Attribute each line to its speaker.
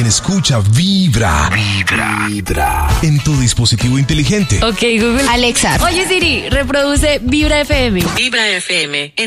Speaker 1: quien escucha vibra. Vibra. En tu dispositivo inteligente.
Speaker 2: Ok, Google.
Speaker 3: Alexa.
Speaker 2: Oye, Siri, reproduce Vibra FM.
Speaker 4: Vibra FM.